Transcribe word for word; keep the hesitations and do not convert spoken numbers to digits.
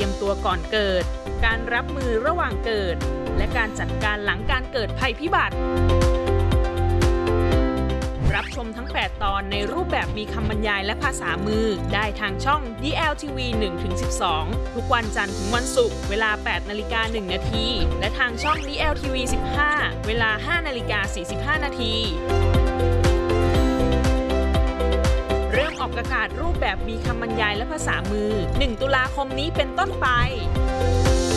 รียมตัวก่อนเกิดการรับมือระหว่างเกิดและการจัดการหลังการเกิดภัยพิบัติรับชมทั้งแปดตอนในรูปแบบมีคำบรรยายและภาษามือได้ทางช่อง ดี แอล ที วี หนึ่งถึงสิบสอง ทุกวันจันทร์ถึงวันศุกร์เวลา แปดนาฬิกาหนึ่งนาทีและทางช่อง ดี แอล ที วี สิบห้า เวลา ห้านาฬิกาสี่สิบห้านาทีเริ่มออกอากาศรูปแบบมีคำบรรยายและภาษามือ หนึ่งตุลาคมนี้เป็นต้นไป